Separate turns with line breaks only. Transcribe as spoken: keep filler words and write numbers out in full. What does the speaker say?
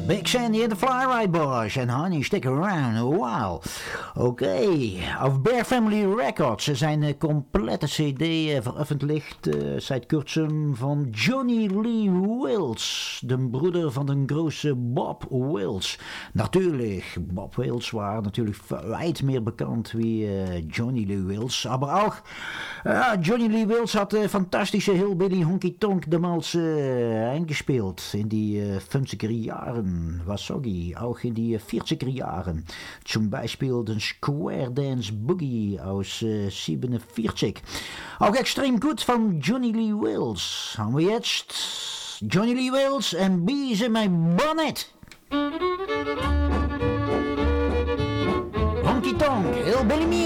Big Sandy and the Fly Ride Boys and Honey, stick around a while. Oké, okay. Auf Bear Family Records. Er zijn een complete cd veröffentlicht uh, seit kurzem van Johnny Lee Wills, de broeder van de grote Bob Wills. Natuurlijk, Bob Wills war natuurlijk weit meer bekend wie uh, Johnny Lee Wills. Maar ook uh, Johnny Lee Wills had uh, fantastische Hillbilly Honky Tonk damals uh, eingespeeld in die uh, fünfziger Jahren. Was Soggy, auch in die vierziger Jahren. Zum Beispiel den Square Dance Boogie aus uh, siebenundvierzig. Auch extrem gut von Johnny Lee Wills. Haben wir jetzt Johnny Lee Wills and Bees in My Bonnet. Honky Tonk, Hillbilly